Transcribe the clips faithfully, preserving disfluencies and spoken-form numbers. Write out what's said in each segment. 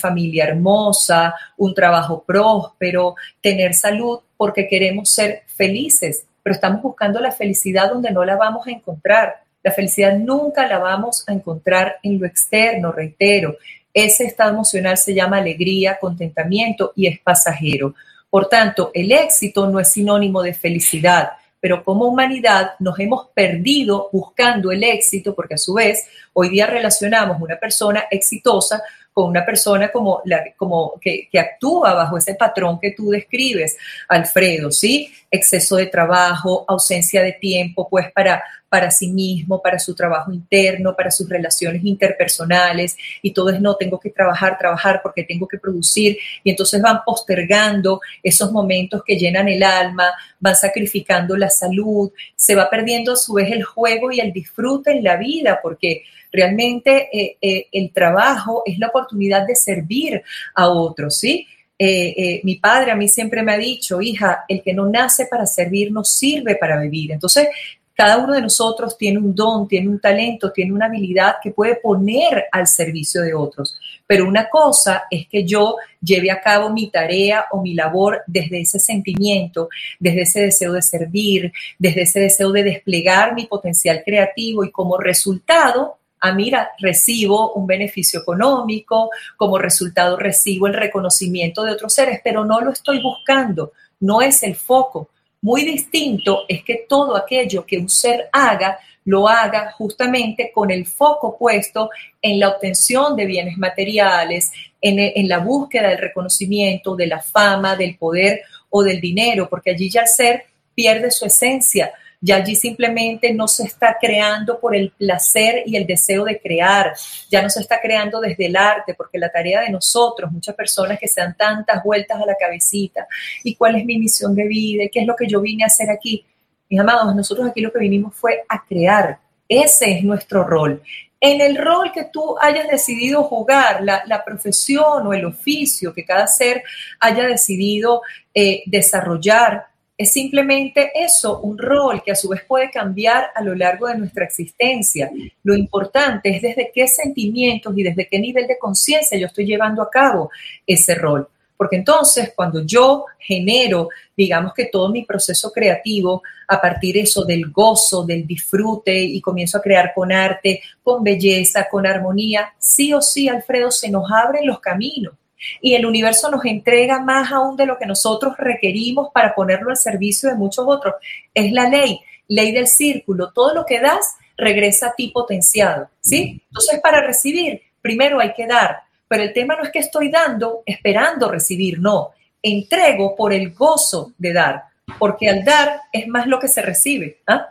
familia hermosa, un trabajo próspero, tener salud, porque queremos ser felices, pero estamos buscando la felicidad donde no la vamos a encontrar. La felicidad nunca la vamos a encontrar en lo externo, reitero. Ese estado emocional se llama alegría, contentamiento y es pasajero. Por tanto, el éxito no es sinónimo de felicidad, pero como humanidad nos hemos perdido buscando el éxito, porque a su vez hoy día relacionamos una persona exitosa con una persona como la, como que, que actúa bajo ese patrón que tú describes, Alfredo, ¿sí? Exceso de trabajo, ausencia de tiempo, pues para, para sí mismo, para su trabajo interno, para sus relaciones interpersonales, y todo es no, tengo que trabajar, trabajar porque tengo que producir, y entonces van postergando esos momentos que llenan el alma, van sacrificando la salud, se va perdiendo a su vez el juego y el disfrute en la vida, porque realmente eh, eh, el trabajo es la oportunidad de servir a otros, ¿sí? Eh, eh, mi padre a mí siempre me ha dicho, hija, el que no nace para servir no sirve para vivir. Entonces, cada uno de nosotros tiene un don, tiene un talento, tiene una habilidad que puede poner al servicio de otros. Pero una cosa es que yo lleve a cabo mi tarea o mi labor desde ese sentimiento, desde ese deseo de servir, desde ese deseo de desplegar mi potencial creativo y como resultado, ah, mira, recibo un beneficio económico, como resultado recibo el reconocimiento de otros seres, pero no lo estoy buscando, no es el foco. Muy distinto es que todo aquello que un ser haga, lo haga justamente con el foco puesto en la obtención de bienes materiales, en, en la búsqueda del reconocimiento, de la fama, del poder o del dinero, porque allí ya el ser pierde su esencia. Ya allí simplemente no se está creando por el placer y el deseo de crear, ya no se está creando desde el arte, porque la tarea de nosotros, muchas personas que se dan tantas vueltas a la cabecita, ¿y cuál es mi misión de vida? ¿Qué es lo que yo vine a hacer aquí? Mis amados, nosotros aquí lo que vinimos fue a crear, ese es nuestro rol. En el rol que tú hayas decidido jugar, la, la profesión o el oficio que cada ser haya decidido eh, desarrollar, es simplemente eso, un rol que a su vez puede cambiar a lo largo de nuestra existencia. Lo importante es desde qué sentimientos y desde qué nivel de conciencia yo estoy llevando a cabo ese rol. Porque entonces cuando yo genero, digamos que todo mi proceso creativo a partir de eso del gozo, del disfrute y comienzo a crear con arte, con belleza, con armonía, sí o sí, Alfredo, se nos abren los caminos. Y el universo nos entrega más aún de lo que nosotros requerimos para ponerlo al servicio de muchos otros. Es la ley, ley del círculo. Todo lo que das regresa a ti potenciado, ¿sí? Entonces, para recibir, primero hay que dar. Pero el tema no es que estoy dando esperando recibir, no. Entrego por el gozo de dar, porque al dar es más lo que se recibe, ¿ah?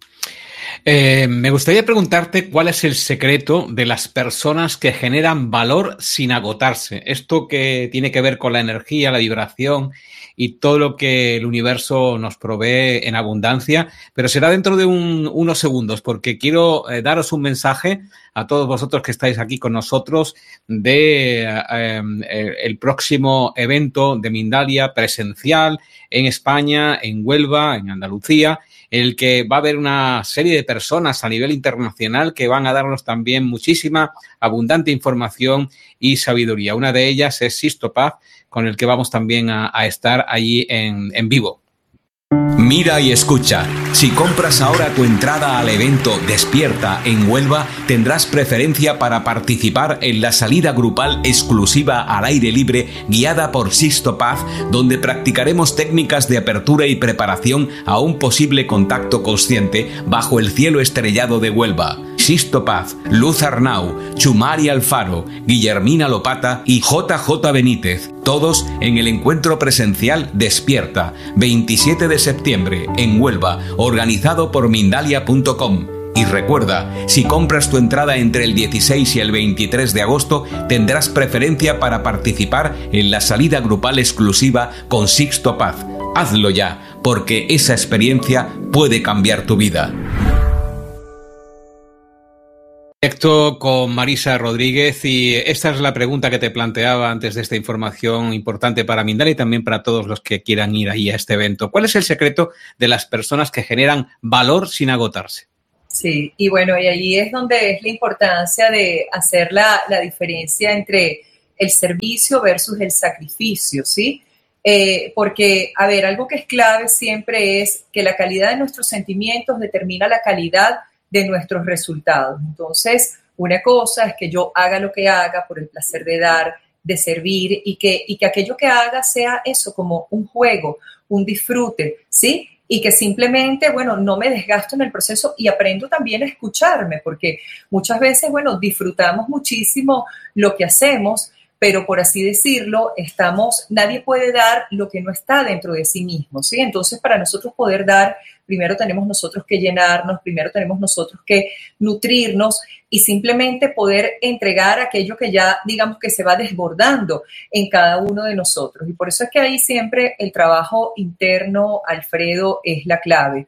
Eh, me gustaría preguntarte cuál es el secreto de las personas que generan valor sin agotarse. Esto que tiene que ver con la energía, la vibración y todo lo que el universo nos provee en abundancia, pero será dentro de un, unos segundos, porque quiero eh, daros un mensaje a todos vosotros que estáis aquí con nosotros de eh, el próximo evento de Mindalia presencial en España, en Huelva, en Andalucía, en el que va a haber una serie de personas a nivel internacional que van a darnos también muchísima, abundante información y sabiduría. Una de ellas es Sixto Paz, con el que vamos también a, a estar allí en, en vivo. Mira y escucha. Si compras ahora tu entrada al evento Despierta en Huelva, tendrás preferencia para participar en la salida grupal exclusiva al aire libre guiada por Sixto Paz, donde practicaremos técnicas de apertura y preparación a un posible contacto consciente bajo el cielo estrellado de Huelva. Sixto Paz, Luz Arnau, Chumari Alfaro, Guillermina Lopata y J J Benítez, todos en el encuentro presencial Despierta, veintisiete de septiembre, en Huelva, organizado por Mindalia punto com. Y recuerda, si compras tu entrada entre el dieciséis y el veintitrés de agosto, tendrás preferencia para participar en la salida grupal exclusiva con Sixto Paz. Hazlo ya, porque esa experiencia puede cambiar tu vida. Directo con Marisa Rodríguez, y esta es la pregunta que te planteaba antes de esta información importante para Mindalia y también para todos los que quieran ir ahí a este evento. ¿Cuál es el secreto de las personas que generan valor sin agotarse? Sí, y bueno, y ahí es donde es la importancia de hacer la, la diferencia entre el servicio versus el sacrificio, ¿sí? Eh, porque, a ver, algo que es clave siempre es que la calidad de nuestros sentimientos determina la calidad de nuestros resultados. Entonces, una cosa es que yo haga lo que haga por el placer de dar, de servir, y que, y que aquello que haga sea eso, como un juego, un disfrute, ¿sí? Y que simplemente, bueno, no me desgasto en el proceso y aprendo también a escucharme, porque muchas veces, bueno, disfrutamos muchísimo lo que hacemos, pero por así decirlo, estamos, nadie puede dar lo que no está dentro de sí mismo, ¿sí? Entonces, para nosotros poder dar, primero tenemos nosotros que llenarnos, primero tenemos nosotros que nutrirnos y simplemente poder entregar aquello que ya, digamos, que se va desbordando en cada uno de nosotros. Y por eso es que ahí siempre el trabajo interno, Alfredo, es la clave,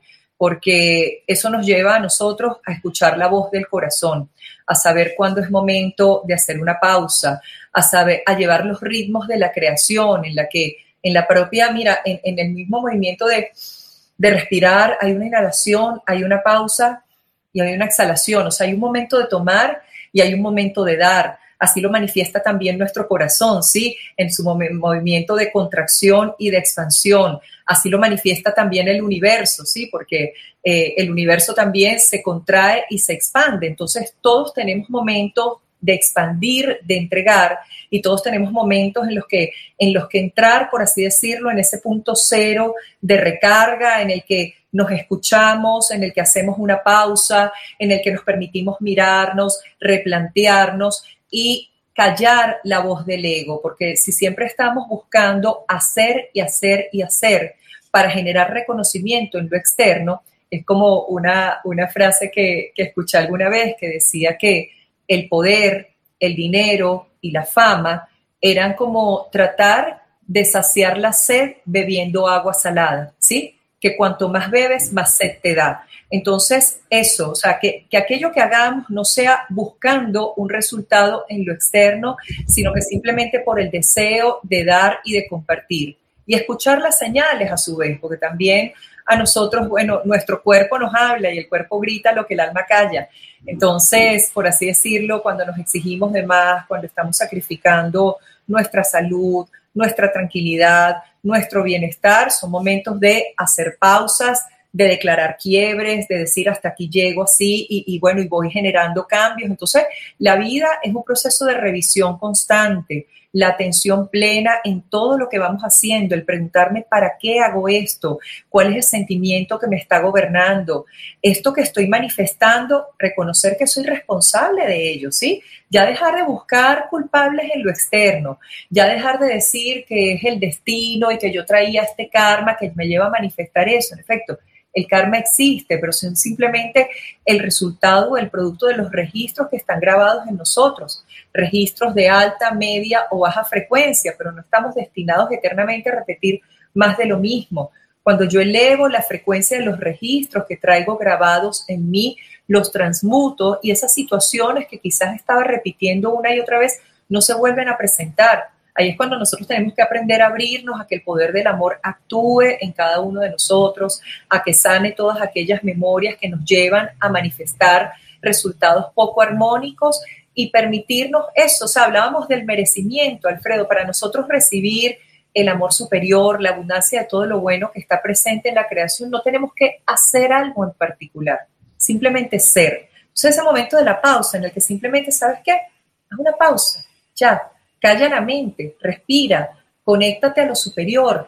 porque eso nos lleva a nosotros a escuchar la voz del corazón, a saber cuándo es momento de hacer una pausa, a saber, a llevar los ritmos de la creación, en la que, en la propia, mira, en, en el mismo movimiento de, de respirar, hay una inhalación, hay una pausa y hay una exhalación. O sea, hay un momento de tomar y hay un momento de dar. Así lo manifiesta también nuestro corazón, ¿sí? En su mov- movimiento de contracción y de expansión. Así lo manifiesta también el universo, ¿sí? Porque eh, el universo también se contrae y se expande. Entonces, todos tenemos momentos de expandir, de entregar, y todos tenemos momentos en los que, en los que entrar, por así decirlo, en ese punto cero de recarga, en el que nos escuchamos, en el que hacemos una pausa, en el que nos permitimos mirarnos, replantearnos y callar la voz del ego, porque si siempre estamos buscando hacer y hacer y hacer para generar reconocimiento en lo externo, es como una, una frase que, que escuché alguna vez que decía que el poder, el dinero y la fama eran como tratar de saciar la sed bebiendo agua salada, ¿sí? Que cuanto más bebes, más sed te da. Entonces, eso, o sea, que, que aquello que hagamos no sea buscando un resultado en lo externo, sino que simplemente por el deseo de dar y de compartir. Y escuchar las señales a su vez, porque también a nosotros, bueno, nuestro cuerpo nos habla y el cuerpo grita lo que el alma calla. Entonces, por así decirlo, cuando nos exigimos de más, cuando estamos sacrificando nuestra salud, nuestra tranquilidad, nuestro bienestar, son momentos de hacer pausas, de declarar quiebres, de decir hasta aquí llego así y, y bueno, y voy generando cambios. Entonces, la vida es un proceso de revisión constante, la atención plena en todo lo que vamos haciendo, el preguntarme para qué hago esto, cuál es el sentimiento que me está gobernando, esto que estoy manifestando, reconocer que soy responsable de ello, ¿sí? Ya dejar de buscar culpables en lo externo, ya dejar de decir que es el destino y que yo traía este karma que me lleva a manifestar eso. En efecto, el karma existe, pero son simplemente el resultado, el producto de los registros que están grabados en nosotros, registros de alta, media o baja frecuencia, pero no estamos destinados eternamente a repetir más de lo mismo. Cuando yo elevo la frecuencia de los registros que traigo grabados en mí, los transmuto y esas situaciones que quizás estaba repitiendo una y otra vez no se vuelven a presentar. Ahí es cuando nosotros tenemos que aprender a abrirnos a que el poder del amor actúe en cada uno de nosotros, a que sane todas aquellas memorias que nos llevan a manifestar resultados poco armónicos y permitirnos eso. O sea, hablábamos del merecimiento, Alfredo, para nosotros recibir el amor superior, la abundancia de todo lo bueno que está presente en la creación, no tenemos que hacer algo en particular, simplemente ser. Entonces, ese momento de la pausa en el que simplemente, ¿sabes qué? Haz una pausa, ya. Calla la mente, respira, conéctate a lo superior,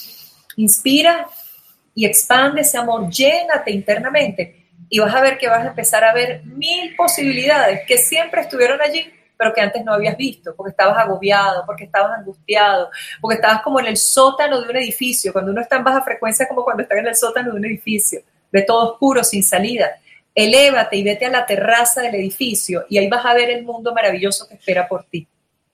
inspira y expande ese amor, llénate internamente y vas a ver que vas a empezar a ver mil posibilidades que siempre estuvieron allí, pero que antes no habías visto, porque estabas agobiado, porque estabas angustiado, porque estabas como en el sótano de un edificio. Cuando uno está en baja frecuencia, como cuando está en el sótano de un edificio, ve todo oscuro, sin salida. Elévate y vete a la terraza del edificio y ahí vas a ver el mundo maravilloso que espera por ti.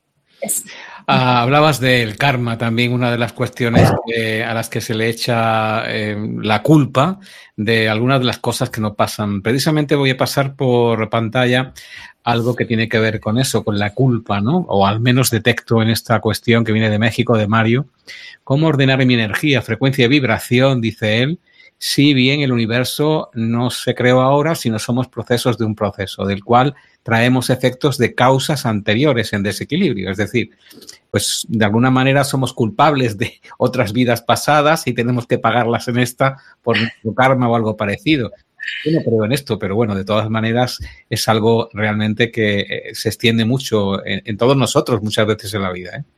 Ah, hablabas del karma también, una de las cuestiones que, a las que se le echa eh, la culpa de algunas de las cosas que no pasan. Precisamente voy a pasar por pantalla algo que tiene que ver con eso, con la culpa, ¿no? O al menos detecto en esta cuestión que viene de México, de Mario. ¿Cómo ordenar mi energía, frecuencia y vibración? Dice él. si bien el universo no se creó ahora, sino somos procesos de un proceso, del cual traemos efectos de causas anteriores en desequilibrio. Es decir, pues de alguna manera somos culpables de otras vidas pasadas y tenemos que pagarlas en esta por nuestro karma o algo parecido. Yo no creo en esto, pero bueno, de todas maneras es algo realmente que se extiende mucho en, en todos nosotros muchas veces en la vida, ¿eh?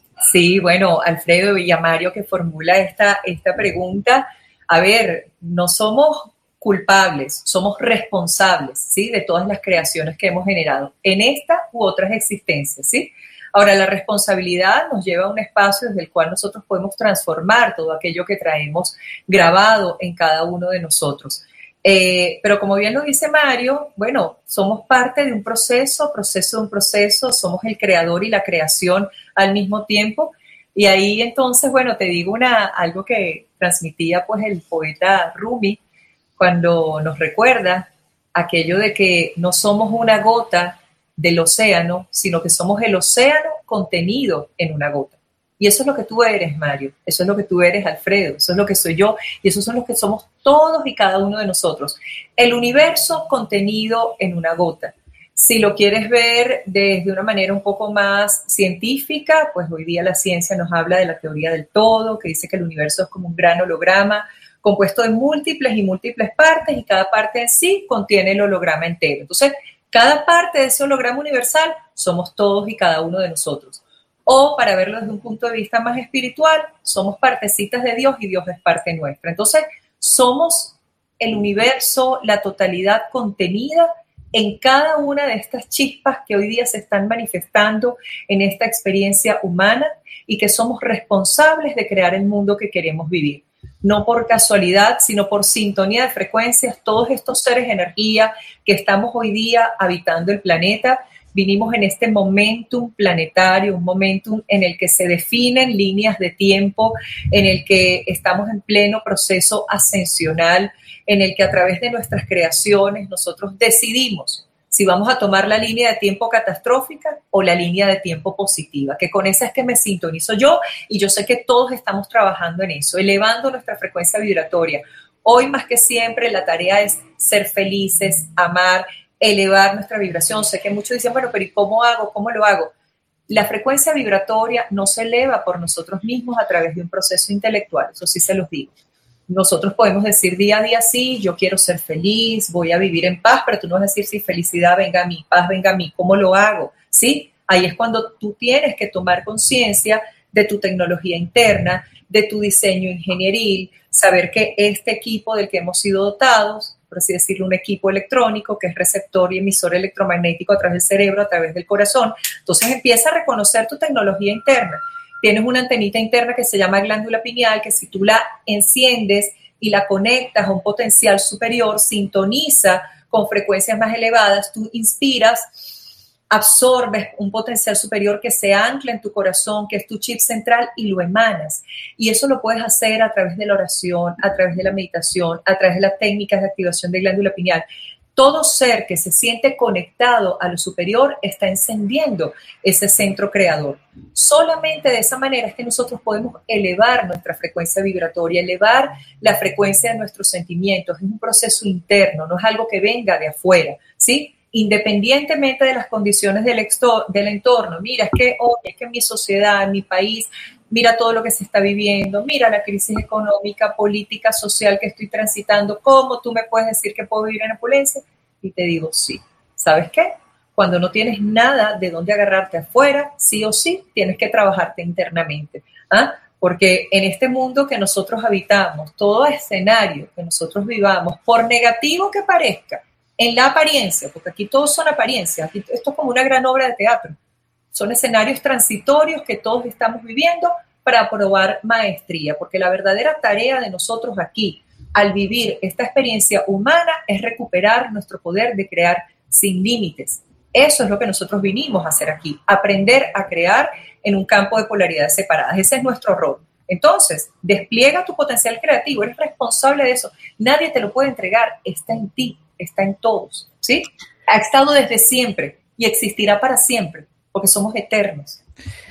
Sí, bueno, Alfredo Villamario que formula esta, esta pregunta. A ver, no somos culpables, somos responsables, ¿sí? De todas las creaciones que hemos generado en esta u otras existencias, ¿sí? Ahora, la responsabilidad nos lleva a un espacio desde el cual nosotros podemos transformar todo aquello que traemos grabado en cada uno de nosotros. Eh, pero como bien lo dice Mario, bueno, somos parte de un proceso, proceso de un proceso, somos el creador y la creación al mismo tiempo. Y ahí entonces, bueno, te digo una, algo que transmitía pues el poeta Rumi cuando nos recuerda aquello de que no somos una gota del océano, sino que somos el océano contenido en una gota. Y eso es lo que tú eres, Mario, eso es lo que tú eres, Alfredo, eso es lo que soy yo, y esos son los que somos todos y cada uno de nosotros. El universo contenido en una gota. Si lo quieres ver desde una manera un poco más científica, pues hoy día la ciencia nos habla de la teoría del todo, que dice que el universo es como un gran holograma compuesto de múltiples y múltiples partes, y cada parte en sí contiene el holograma entero. Entonces, cada parte de ese holograma universal somos todos y cada uno de nosotros. O, para verlo desde un punto de vista más espiritual, somos partecitas de Dios y Dios es parte nuestra. Entonces, somos el universo, la totalidad contenida en cada una de estas chispas que hoy día se están manifestando en esta experiencia humana, y que somos responsables de crear el mundo que queremos vivir. No por casualidad, sino por sintonía de frecuencias, todos estos seres de energía que estamos hoy día habitando el planeta, vinimos en este momentum planetario, un momentum en el que se definen líneas de tiempo, en el que estamos en pleno proceso ascensional, en el que a través de nuestras creaciones nosotros decidimos si vamos a tomar la línea de tiempo catastrófica o la línea de tiempo positiva, que con esa es que me sintonizo yo, y yo sé que todos estamos trabajando en eso, elevando nuestra frecuencia vibratoria. Hoy más que siempre la tarea es ser felices, amar, elevar nuestra vibración. Sé que muchos dicen, bueno, pero ¿y cómo hago? ¿Cómo lo hago? La frecuencia vibratoria no se eleva por nosotros mismos a través de un proceso intelectual, eso sí se los digo. Nosotros podemos decir día a día, sí, yo quiero ser feliz, voy a vivir en paz, pero tú no vas a decir, sí, felicidad venga a mí, paz venga a mí, ¿cómo lo hago? ¿Sí? Ahí es cuando tú tienes que tomar conciencia de tu tecnología interna, de tu diseño ingenieril, saber que este equipo del que hemos sido dotados, por así decirlo, un equipo electrónico que es receptor y emisor electromagnético a través del cerebro, a través del corazón. Entonces empieza a reconocer tu tecnología interna. Tienes una antenita interna que se llama glándula pineal, que si tú la enciendes y la conectas a un potencial superior, sintoniza con frecuencias más elevadas, tú inspiras, absorbes un potencial superior que se ancla en tu corazón, que es tu chip central, y lo emanas. Y eso lo puedes hacer a través de la oración, a través de la meditación, a través de las técnicas de activación de glándula pineal. Todo ser que se siente conectado a lo superior está encendiendo ese centro creador. Solamente de esa manera es que nosotros podemos elevar nuestra frecuencia vibratoria, elevar la frecuencia de nuestros sentimientos. Es un proceso interno, no es algo que venga de afuera, ¿sí? Independientemente de las condiciones del, extor- del entorno. Mira, es que, oh, es que en mi sociedad, en mi país, mira todo lo que se está viviendo, mira la crisis económica, política, social que estoy transitando, ¿cómo tú me puedes decir que puedo vivir en opulencia? Y te digo, sí. ¿Sabes qué? Cuando no tienes nada de dónde agarrarte afuera, sí o sí, tienes que trabajarte internamente. ¿Ah? Porque en este mundo que nosotros habitamos, todo escenario que nosotros vivamos, por negativo que parezca, en la apariencia, porque aquí todos son apariencias, aquí esto es como una gran obra de teatro. Son escenarios transitorios que todos estamos viviendo para probar maestría, porque la verdadera tarea de nosotros aquí, al vivir esta experiencia humana, es recuperar nuestro poder de crear sin límites. Eso es lo que nosotros vinimos a hacer aquí, aprender a crear en un campo de polaridades separadas. Ese es nuestro rol. Entonces, despliega tu potencial creativo, eres responsable de eso. Nadie te lo puede entregar, está en ti, está en todos, ¿sí? Ha estado desde siempre y existirá para siempre, porque somos eternos.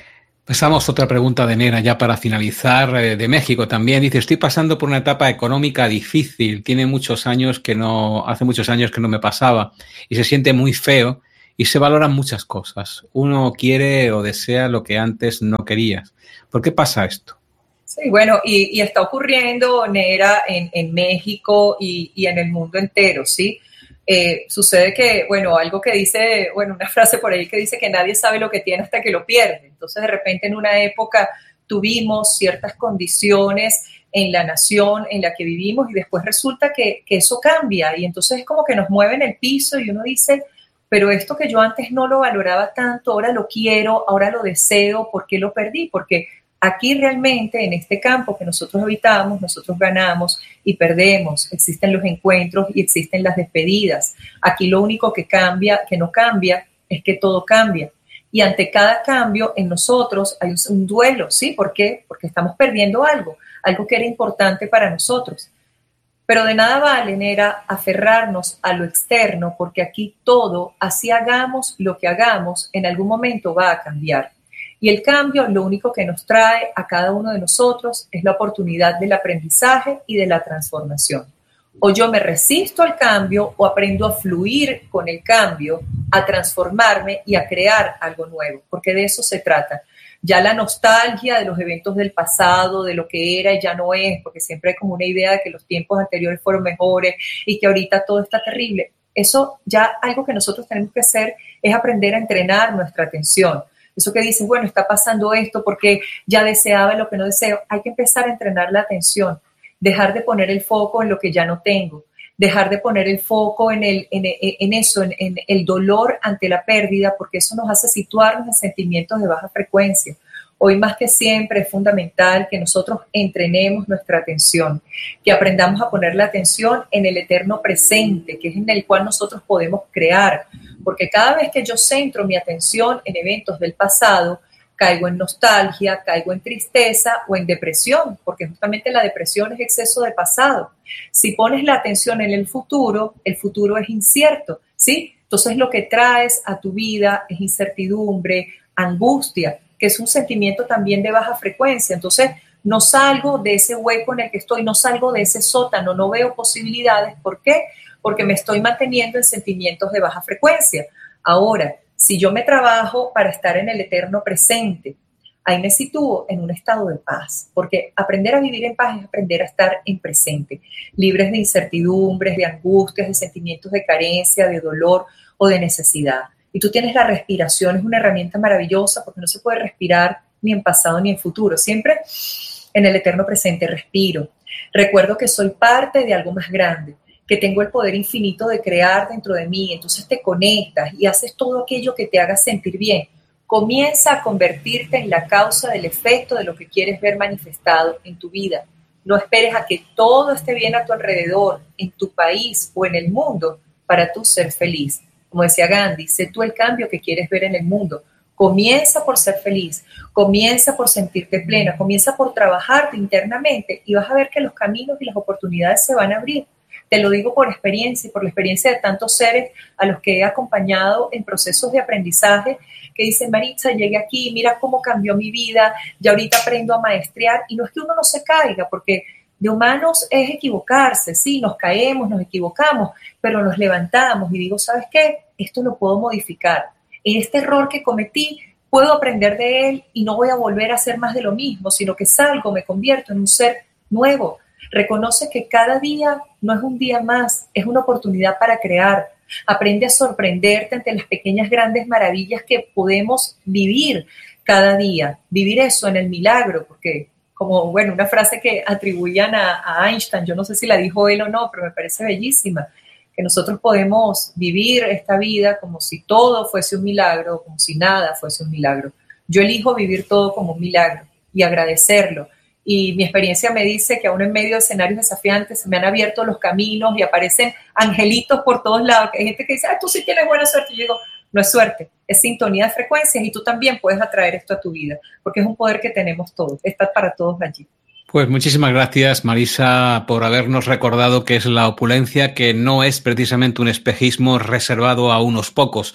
Pasamos otra pregunta de Nera ya para finalizar, eh, de México también. Dice, estoy pasando por una etapa económica difícil. Tiene muchos años que no, hace muchos años que no me pasaba y se siente muy feo y se valoran muchas cosas. Uno quiere o desea lo que antes no querías. ¿Por qué pasa esto? Sí, bueno, y, y está ocurriendo, Nera, en, en México y, y en el mundo entero, ¿sí? Eh, sucede que, bueno, algo que dice, bueno, una frase por ahí que dice que nadie sabe lo que tiene hasta que lo pierde. Entonces, de repente, en una época tuvimos ciertas condiciones en la nación en la que vivimos y después resulta que, que eso cambia y entonces es como que nos mueve en el piso y uno dice, pero esto que yo antes no lo valoraba tanto, ahora lo quiero, ahora lo deseo, ¿por qué lo perdí? Porque aquí realmente, en este campo que nosotros habitamos, nosotros ganamos y perdemos. Existen los encuentros y existen las despedidas. Aquí lo único que cambia, que no cambia, es que todo cambia. Y ante cada cambio en nosotros hay un duelo, ¿sí? ¿Por qué? Porque estamos perdiendo algo, algo que era importante para nosotros. Pero de nada vale, Nera, aferrarnos a lo externo, porque aquí todo, así hagamos lo que hagamos, en algún momento va a cambiar. Y el cambio lo único que nos trae a cada uno de nosotros es la oportunidad del aprendizaje y de la transformación. O yo me resisto al cambio o aprendo a fluir con el cambio, a transformarme y a crear algo nuevo, porque de eso se trata. Ya la nostalgia de los eventos del pasado, de lo que era y ya no es, porque siempre hay como una idea de que los tiempos anteriores fueron mejores y que ahorita todo está terrible. Eso ya algo que nosotros tenemos que hacer es aprender a entrenar nuestra atención. Eso que dices, bueno, está pasando esto porque ya deseaba lo que no deseo. Hay que empezar a entrenar la atención, dejar de poner el foco en lo que ya no tengo, dejar de poner el foco en, el, en, en eso, en, en el dolor ante la pérdida, porque eso nos hace situarnos en sentimientos de baja frecuencia. Hoy más que siempre es fundamental que nosotros entrenemos nuestra atención, que aprendamos a poner la atención en el eterno presente, que es en el cual nosotros podemos crear, porque cada vez que yo centro mi atención en eventos del pasado, caigo en nostalgia, caigo en tristeza o en depresión, porque justamente la depresión es exceso de pasado. Si pones la atención en el futuro, el futuro es incierto, ¿sí? Entonces lo que traes a tu vida es incertidumbre, angustia, que es un sentimiento también de baja frecuencia. Entonces no salgo de ese hueco en el que estoy, no salgo de ese sótano, no veo posibilidades. ¿Por qué? Porque me estoy manteniendo en sentimientos de baja frecuencia. Ahora, si yo me trabajo para estar en el eterno presente, ahí me sitúo en un estado de paz, porque aprender a vivir en paz es aprender a estar en presente, libres de incertidumbres, de angustias, de sentimientos de carencia, de dolor o de necesidad. Y tú tienes la respiración, es una herramienta maravillosa porque no se puede respirar ni en pasado ni en futuro, siempre en el eterno presente respiro. Recuerdo que soy parte de algo más grande, que tengo el poder infinito de crear dentro de mí, entonces te conectas y haces todo aquello que te haga sentir bien. Comienza a convertirte en la causa del efecto de lo que quieres ver manifestado en tu vida. No esperes a que todo esté bien a tu alrededor, en tu país o en el mundo, para tú ser feliz. Como decía Gandhi, sé tú el cambio que quieres ver en el mundo. Comienza por ser feliz, comienza por sentirte plena, comienza por trabajarte internamente y vas a ver que los caminos y las oportunidades se van a abrir. Te lo digo por experiencia y por la experiencia de tantos seres a los que he acompañado en procesos de aprendizaje que dicen, Maritza, llegué aquí, mira cómo cambió mi vida, ya ahorita aprendo a maestrear. Y no es que uno no se caiga, porque de humanos es equivocarse, sí, nos caemos, nos equivocamos, pero nos levantamos y digo, ¿sabes qué? Esto lo puedo modificar. En este error que cometí, puedo aprender de él y no voy a volver a hacer más de lo mismo, sino que salgo, me convierto en un ser nuevo. Reconoce que cada día no es un día más, es una oportunidad para crear. Aprende a sorprenderte ante las pequeñas grandes maravillas que podemos vivir cada día. Vivir eso en el milagro, porque como, bueno, una frase que atribuían a, a Einstein, yo no sé si la dijo él o no, pero me parece bellísima, que nosotros podemos vivir esta vida como si todo fuese un milagro, como si nada fuese un milagro. Yo elijo vivir todo como un milagro y agradecerlo. Y mi experiencia me dice que aún en medio de escenarios desafiantes se me han abierto los caminos y aparecen angelitos por todos lados. Hay gente que dice, ah, tú sí tienes buena suerte. Y yo digo, no es suerte, es sintonía de frecuencias y tú también puedes atraer esto a tu vida, porque es un poder que tenemos todos, está para todos allí. Pues muchísimas gracias, Marisa, por habernos recordado que es la opulencia, que no es precisamente un espejismo reservado a unos pocos.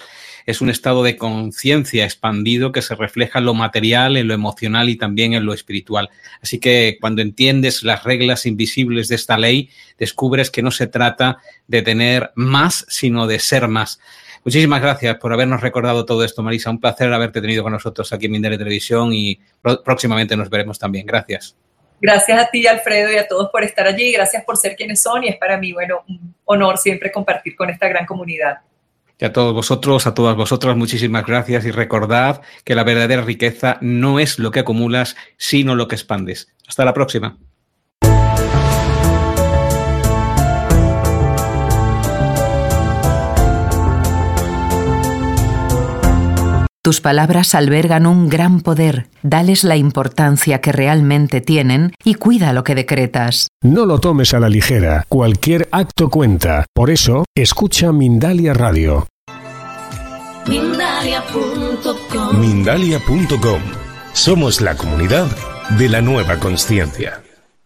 es un estado de conciencia expandido que se refleja en lo material, en lo emocional y también en lo espiritual. Así que cuando entiendes las reglas invisibles de esta ley, descubres que no se trata de tener más, sino de ser más. Muchísimas gracias por habernos recordado todo esto, Marisa. Un placer haberte tenido con nosotros aquí en Mindalia Televisión y próximamente nos veremos también. Gracias. Gracias a ti, Alfredo, y a todos por estar allí. Gracias por ser quienes son y es para mí, bueno, un honor siempre compartir con esta gran comunidad. Y a todos vosotros, a todas vosotras, muchísimas gracias y recordad que la verdadera riqueza no es lo que acumulas, sino lo que expandes. Hasta la próxima. Tus palabras albergan un gran poder. Dales la importancia que realmente tienen y cuida lo que decretas. No lo tomes a la ligera. Cualquier acto cuenta. Por eso, escucha Mindalia Radio. Mindalia punto com. Mindalia punto com. Somos la comunidad de la nueva consciencia.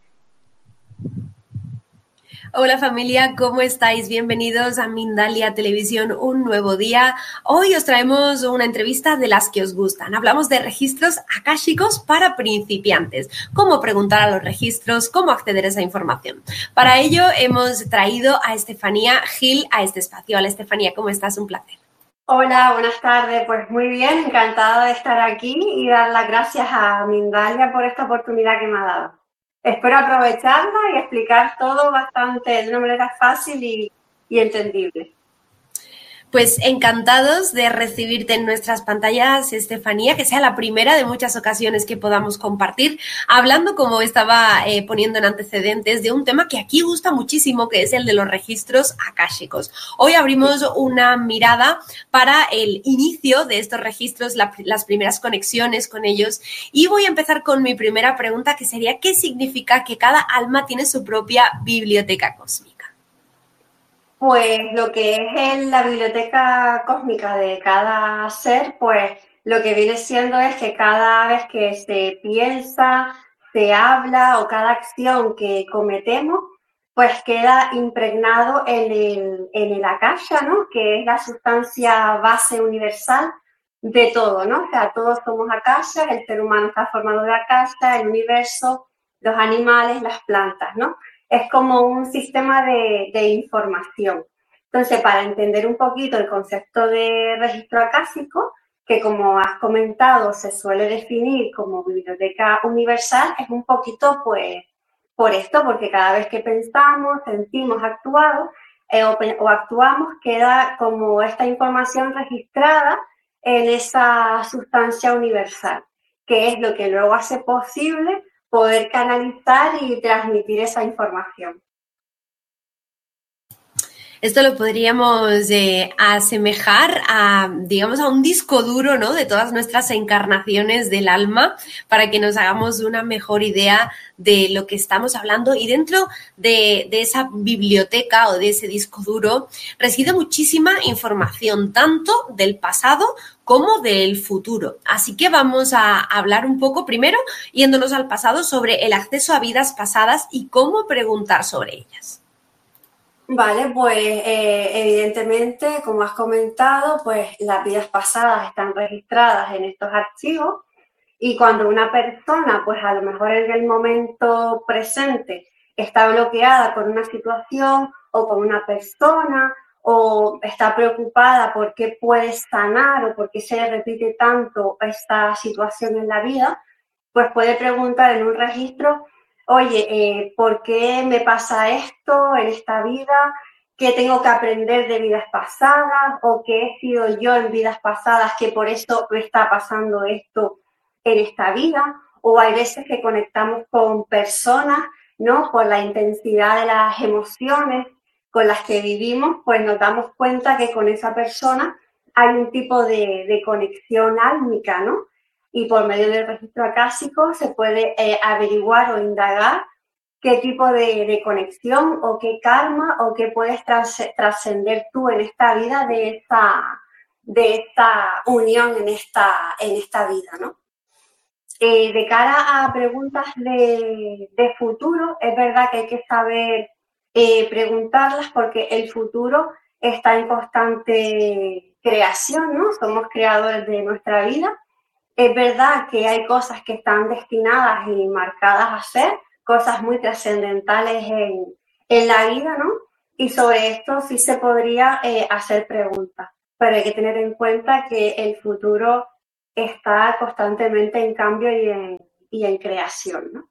Hola familia, ¿cómo estáis? Bienvenidos a Mindalia Televisión, un nuevo día. Hoy os traemos una entrevista de las que os gustan. Hablamos de registros akáshicos para principiantes. Cómo preguntar a los registros, cómo acceder a esa información. Para ello hemos traído a Estefanía Gil a este espacio. Hola Estefanía, ¿cómo estás? Un placer. Hola, buenas tardes. Pues muy bien, encantada de estar aquí y dar las gracias a Mindalia por esta oportunidad que me ha dado. Espero aprovecharla y explicar todo bastante de una manera fácil y, y entendible. Pues encantados de recibirte en nuestras pantallas, Estefanía, que sea la primera de muchas ocasiones que podamos compartir, hablando, como estaba eh, poniendo en antecedentes, de un tema que aquí gusta muchísimo, que es el de los registros akáshicos. Hoy abrimos una mirada para el inicio de estos registros, la, las primeras conexiones con ellos, y voy a empezar con mi primera pregunta, que sería, ¿qué significa que cada alma tiene su propia biblioteca cósmica? Pues lo que es la biblioteca cósmica de cada ser, pues lo que viene siendo es que cada vez que se piensa, se habla o cada acción que cometemos, pues queda impregnado en el, en el akasha, ¿no? Que es la sustancia base universal de todo, ¿no? O sea, todos somos akasha, el ser humano está formado de akasha, el universo, los animales, las plantas, ¿no? Es como un sistema de, de información. Entonces, para entender un poquito el concepto de registro akáshico, que como has comentado se suele definir como biblioteca universal, es un poquito pues por esto, porque cada vez que pensamos, sentimos, actuamos, eh, o, o actuamos, queda como esta información registrada en esa sustancia universal, que es lo que luego hace posible poder canalizar y transmitir esa información. Esto lo podríamos eh, asemejar a, digamos, a un disco duro, ¿no?, de todas nuestras encarnaciones del alma, para que nos hagamos una mejor idea de lo que estamos hablando. Y dentro de, de esa biblioteca o de ese disco duro reside muchísima información, tanto del pasado como del futuro. Así que vamos a hablar un poco, primero, yéndonos al pasado, sobre el acceso a vidas pasadas y cómo preguntar sobre ellas. Vale, pues eh, evidentemente, como has comentado, pues las vidas pasadas están registradas en estos archivos y cuando una persona, pues a lo mejor en el momento presente, está bloqueada por una situación o con una persona o está preocupada por qué puede sanar o por qué se le repite tanto esta situación en la vida, pues puede preguntar en un registro: oye, eh, ¿por qué me pasa esto en esta vida? ¿Qué tengo que aprender de vidas pasadas? ¿O qué he sido yo en vidas pasadas que por eso me está pasando esto en esta vida? O hay veces que conectamos con personas, ¿no? Por la intensidad de las emociones con las que vivimos, pues nos damos cuenta que con esa persona hay un tipo de, de conexión álmica, ¿no? Y por medio del registro akáshico se puede eh, averiguar o indagar qué tipo de, de conexión o qué karma o qué puedes tras, trascender tú en esta vida de esta, de esta unión en esta, en esta vida, ¿no? Eh, de cara a preguntas de, de futuro, es verdad que hay que saber eh, preguntarlas porque el futuro está en constante creación, ¿no? Somos creadores de nuestra vida. Es verdad que hay cosas que están destinadas y marcadas a ser, cosas muy trascendentales en, en la vida, ¿no? Y sobre esto sí se podría eh, hacer preguntas, pero hay que tener en cuenta que el futuro está constantemente en cambio y en, y en creación, ¿no?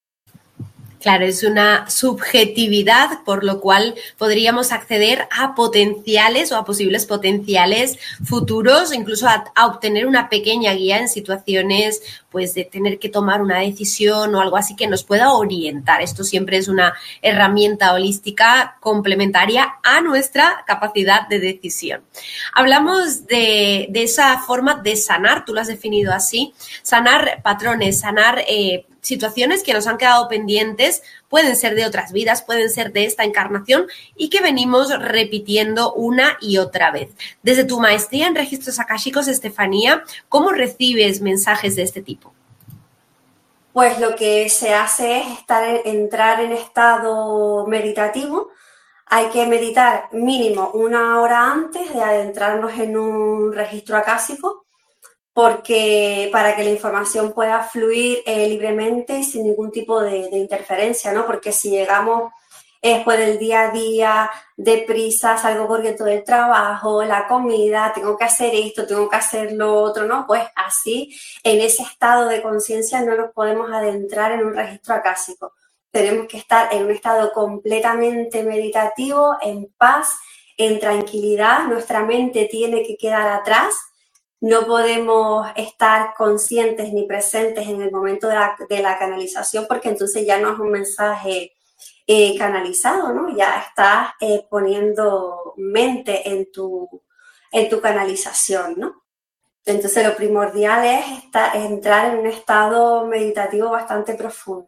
Claro, es una subjetividad, por lo cual podríamos acceder a potenciales o a posibles potenciales futuros, incluso a, a obtener una pequeña guía en situaciones pues de tener que tomar una decisión o algo así que nos pueda orientar. Esto siempre es una herramienta holística complementaria a nuestra capacidad de decisión. Hablamos de, de esa forma de sanar, tú lo has definido así, sanar patrones, sanar eh, situaciones que nos han quedado pendientes, pueden ser de otras vidas, pueden ser de esta encarnación y que venimos repitiendo una y otra vez. Desde tu maestría en registros akáshicos, Estefanía, ¿cómo recibes mensajes de este tipo? Pues lo que se hace es estar, entrar en estado meditativo. Hay que meditar mínimo una hora antes de adentrarnos en un registro akáshico, porque para que la información pueda fluir eh, libremente y sin ningún tipo de, de interferencia, ¿no? Porque si llegamos después del día a día, deprisa, salgo corriendo del trabajo, la comida, tengo que hacer esto, tengo que hacer lo otro, ¿no? Pues así, en ese estado de conciencia no nos podemos adentrar en un registro akáshico. Tenemos que estar en un estado completamente meditativo, en paz, en tranquilidad. Nuestra mente tiene que quedar atrás. No podemos estar conscientes ni presentes en el momento de la, de la canalización, porque entonces ya no es un mensaje eh, canalizado, ¿no? Ya estás eh, poniendo mente en tu, en tu canalización, ¿no? Entonces lo primordial es estar, entrar en un estado meditativo bastante profundo.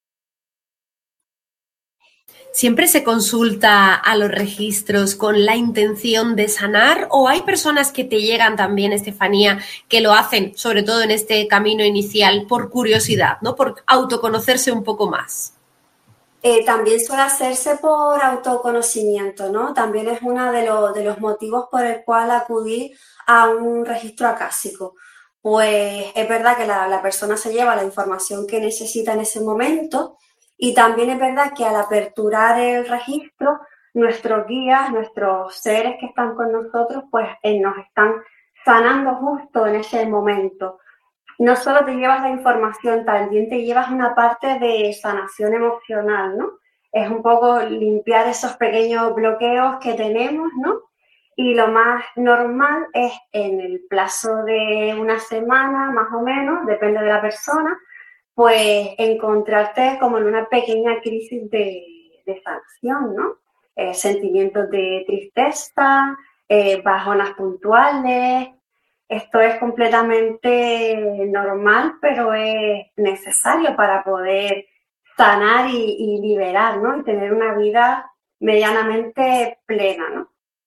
¿Siempre se consulta a los registros con la intención de sanar o hay personas que te llegan también, Estefanía, que lo hacen, sobre todo en este camino inicial, por curiosidad, ¿no? Por autoconocerse un poco más? Eh, también suele hacerse por autoconocimiento, ¿no? También es uno de, lo, de los motivos por el cual acudir a un registro akáshico. Pues es verdad que la, la persona se lleva la información que necesita en ese momento. Y también es verdad que al aperturar el registro, nuestros guías, nuestros seres que están con nosotros, pues eh, nos están sanando justo en ese momento. No solo te llevas la información, también te llevas una parte de sanación emocional, ¿no? Es un poco limpiar esos pequeños bloqueos que tenemos, ¿no? Y lo más normal es en el plazo de una semana, más o menos, depende de la persona, pues encontrarte como en una pequeña crisis de, de sanación, ¿no? Eh, sentimientos de tristeza, eh, bajonas puntuales. Esto es completamente normal, pero es necesario para poder sanar y, y liberar, ¿no? Y tener una vida medianamente plena, ¿no?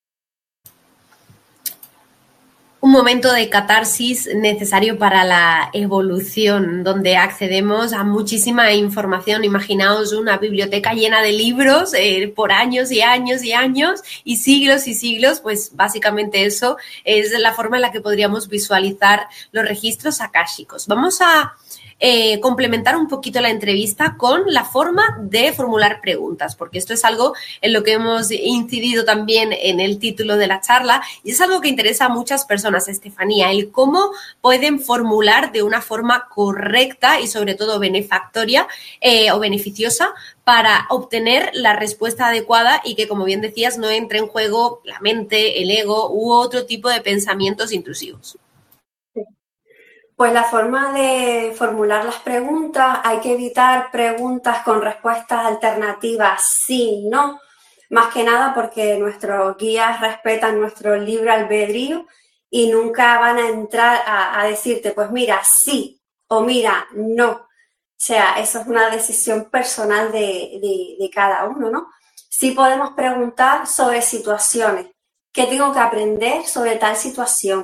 Un momento de catarsis necesario para la evolución, donde accedemos a muchísima información. Imaginaos una biblioteca llena de libros eh, por años y años y años y siglos y siglos, pues básicamente eso es la forma en la que podríamos visualizar los registros akáshicos. Vamos a Eh, complementar un poquito la entrevista con la forma de formular preguntas, porque esto es algo en lo que hemos incidido también en el título de la charla y es algo que interesa a muchas personas, Estefanía, el cómo pueden formular de una forma correcta y sobre todo benefactoria eh, o beneficiosa para obtener la respuesta adecuada y que, como bien decías, no entre en juego la mente, el ego u otro tipo de pensamientos intrusivos. Pues la forma de formular las preguntas, hay que evitar preguntas con respuestas alternativas sí, no, más que nada porque nuestros guías respetan nuestro libre albedrío y nunca van a entrar a, a decirte, pues mira, sí o mira, no. O sea, eso es una decisión personal de, de, de cada uno, ¿no? Sí podemos preguntar sobre situaciones. ¿Qué tengo que aprender sobre tal situación?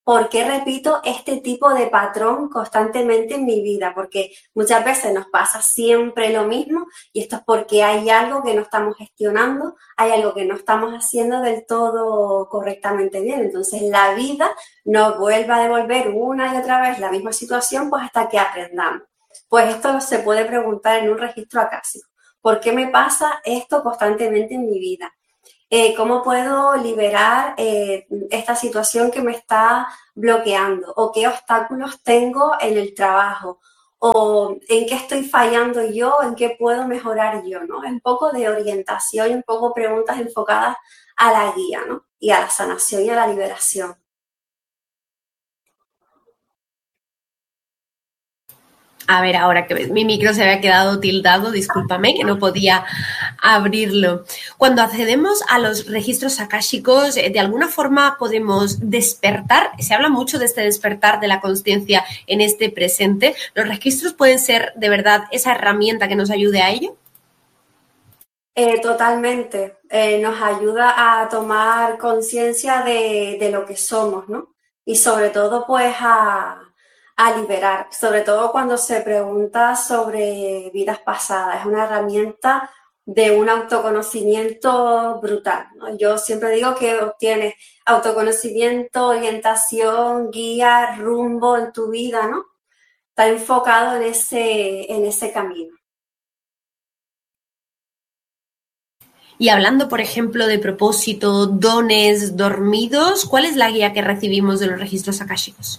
¿por qué repito este tipo de patrón constantemente en mi vida? Porque muchas veces nos pasa siempre lo mismo y esto es porque hay algo que no estamos gestionando, hay algo que no estamos haciendo del todo correctamente bien. Entonces la vida nos vuelve a devolver una y otra vez la misma situación, pues hasta que aprendamos. Pues esto se puede preguntar en un registro acásico. ¿Por qué me pasa esto constantemente en mi vida? Eh, ¿Cómo puedo liberar eh, esta situación que me está bloqueando? ¿O qué obstáculos tengo en el trabajo? ¿O en qué estoy fallando yo? ¿En qué puedo mejorar yo? ¿No? Un poco de orientación y un poco preguntas enfocadas a la guía, ¿no? Y a la sanación y a la liberación. A ver, ahora que mi micro se había quedado tildado, discúlpame que no podía abrirlo. Cuando accedemos a los registros akáshicos, de alguna forma podemos despertar, se habla mucho de este despertar de la consciencia en este presente. ¿Los registros pueden ser de verdad esa herramienta que nos ayude a ello? Eh, totalmente. Eh, nos ayuda a tomar conciencia de, de lo que somos, ¿no? Y sobre todo, pues, a... a liberar, sobre todo cuando se pregunta sobre vidas pasadas. Es una herramienta de un autoconocimiento brutal, ¿no? Yo siempre digo que obtienes autoconocimiento, orientación, guía, rumbo en tu vida, ¿no? Está enfocado en ese, en ese camino. Y hablando, por ejemplo, de propósito, dones dormidos, ¿cuál es la guía que recibimos de los registros akáshicos?